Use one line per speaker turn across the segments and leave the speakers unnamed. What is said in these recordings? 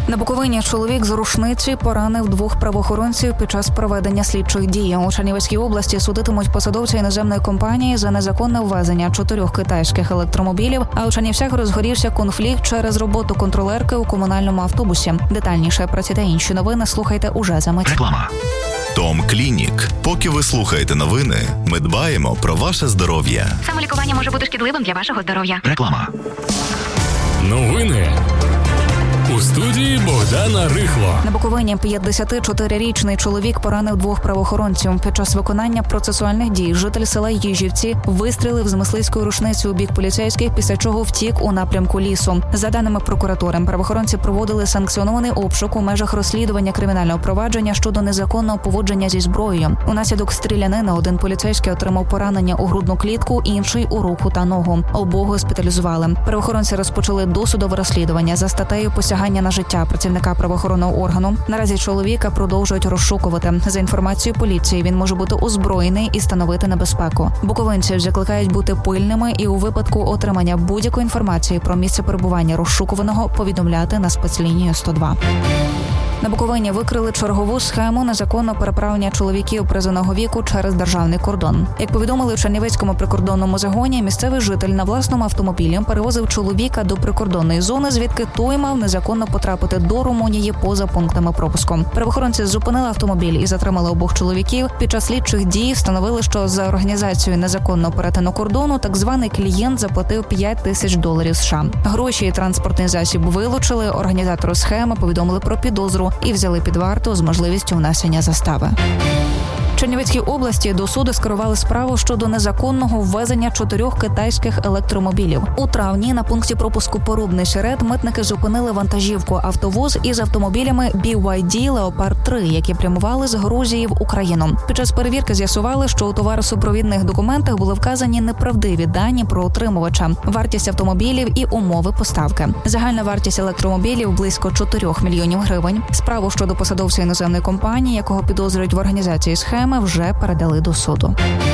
На Буковині чоловік з рушниці поранив 2 правоохоронців під час проведення слідчих дій. У Чернівецькій області судитимуть посадовця іноземної компанії за незаконне ввезення 4 китайських електромобілів, а у Чернівцях розгорівся конфлікт через роботу контролерки у комунальному автобусі. Детальніше про ці та інші новини слухайте уже за мить.
Реклама. Том Клінік. Поки ви слухаєте новини, ми дбаємо про ваше здоров'я.
Самолікування може бути шкідливим для вашого здоров'я.
Реклама.
Новини. У студії Богдана Рихло.
На Буковині 54-річний чоловік поранив 2 правоохоронців. Під час виконання процесуальних дій житель села Їжівці вистрілив з мисливською рушницею у бік поліцейських, після чого втік у напрямку лісу. За даними прокуратури, правоохоронці проводили санкціонований обшук у межах розслідування кримінального провадження щодо незаконного поводження зі зброєю. Унаслідок стрілянини один поліцейський отримав поранення у грудну клітку, інший у руку та ногу. Обох госпіталізували. Правоохоронці розпочали досудове розслідування за статтею посягання на життя працівника правоохоронного органу. Наразі чоловіка продовжують розшукувати. За інформацією поліції, він може бути озброєний і становити небезпеку. Буковинців закликають бути пильними і у випадку отримання будь-якої інформації про місце перебування розшукуваного повідомляти на спецлінію 102. На Буковині викрили чергову схему незаконного переправлення чоловіків призовного віку через державний кордон. Як повідомили у Чернівецькому прикордонному загоні, місцевий житель на власному автомобілі перевозив чоловіка до прикордонної зони, звідки той мав незаконно потрапити до Румунії поза пунктами пропуску. Правоохоронці зупинили автомобіль і затримали обох чоловіків. Під час слідчих дій встановили, що за організацію незаконного перетину кордону так званий клієнт заплатив $5000 США. Гроші і транспортний засіб вилучили, організатору схеми повідомили про підозру і взяли під варту з можливістю внесення застави. В Чернівецькій області до суду скерували справу щодо незаконного ввезення 4 китайських електромобілів. У травні на пункті пропуску Порубний Серед митники зупинили вантажівку автовоз із автомобілями BYD Leopard 3, які прямували з Грузії в Україну. Під час перевірки з'ясували, що у товаросупровідних документах були вказані неправдиві дані про отримувача, вартість автомобілів і умови поставки. Загальна вартість електромобілів близько 4 мільйонів гривень. Справу щодо посадовця іноземної компанії, якого підозрюють в організації схеми, вже передали до суду.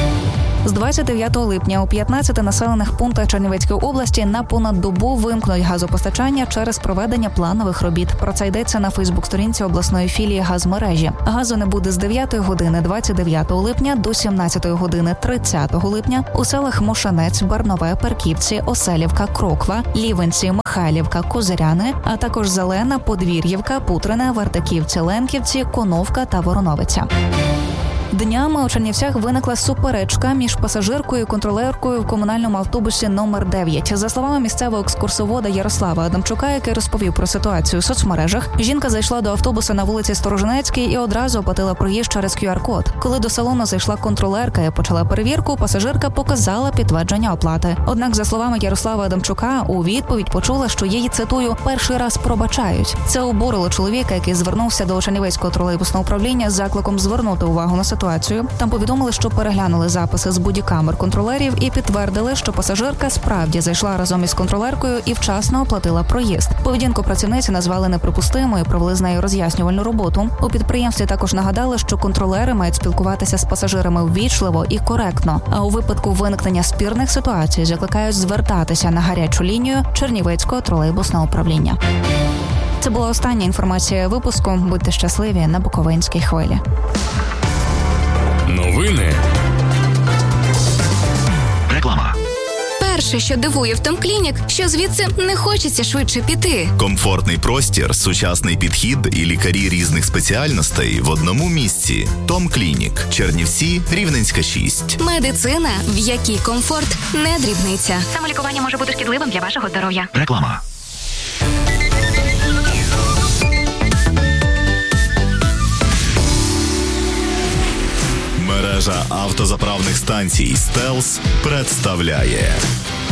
З 29 липня у 15 населених пунктах Чернівецької області на понад добу вимкнуть газопостачання через проведення планових робіт. Про це йдеться на фейсбук-сторінці обласної філії газмережі. Газу не буде з 9 години 29 липня до 17 години 30 липня у селах Мошанець, Барнове, Перківці, Оселівка, Кроква, Лівенці, Михайлівка, Козиряни, а також Зелена, Подвір'ївка, Путрине, Вертаківці, Ленківці, Коновка та Вороновиця. Днями у Чернівцях виникла суперечка між пасажиркою і контролеркою в комунальному автобусі номер 9. За словами місцевого екскурсовода Ярослава Адамчука, який розповів про ситуацію в соцмережах, жінка зайшла до автобуса на вулиці Сторожинецькій і одразу оплатила проїзд через QR-код. Коли до салону зайшла контролерка і почала перевірку, пасажирка показала підтвердження оплати. Однак, за словами Ярослава Адамчука, у відповідь почула, що її, цитую, перший раз пробачають. Це обурило чоловіка, який звернувся до Чернівецького тролейбусного управління з закликом звернути увагу на ситуацію. Там повідомили, що переглянули записи з бодікамер контролерів і підтвердили, що пасажирка справді зайшла разом із контролеркою і вчасно оплатила проїзд. Поведінку працівниці назвали неприпустимою і провели з нею роз'яснювальну роботу. У підприємстві також нагадали, що контролери мають спілкуватися з пасажирами ввічливо і коректно, а у випадку виникнення спірних ситуацій закликають звертатися на гарячу лінію Чернівецького тролейбусного управління. Це була остання інформація випуску. Будьте щасливі на Буковинській хвилі.
Новини.
Реклама.
Перше, що дивує в Том Клінік, що звідси не хочеться швидше піти.
Комфортний простір, сучасний підхід і лікарі різних спеціальностей в одному місці. Том Клінік. Чернівці, Рівненська, 6.
Медицина, в якій комфорт не дрібниця. Самолікування може бути шкідливим для вашого здоров'я.
Реклама. Мережа автозаправних станцій «Стелс» представляє